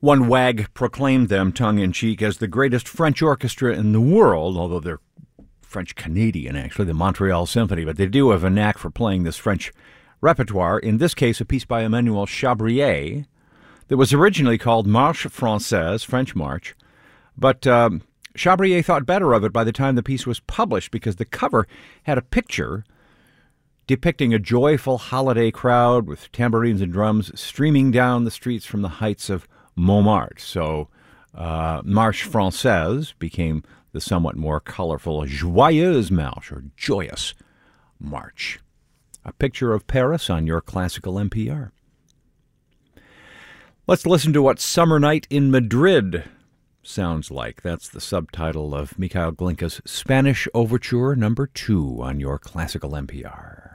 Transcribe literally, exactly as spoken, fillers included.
One wag proclaimed them, tongue-in-cheek, as the greatest French orchestra in the world, although they're French-Canadian, actually, the Montreal Symphony, but they do have a knack for playing this French repertoire, in this case a piece by Emmanuel Chabrier that was originally called Marche Française, French March, but um, Chabrier thought better of it by the time the piece was published because the cover had a picture depicting a joyful holiday crowd with tambourines and drums streaming down the streets from the heights of Montmartre. So uh, Marche Française became the somewhat more colorful Joyeuse Marche, or Joyous March. A picture of Paris on your classical N P R. Let's listen to what Summer Night in Madrid sounds like. That's the subtitle of Mikhail Glinka's Spanish Overture number two on your classical N P R.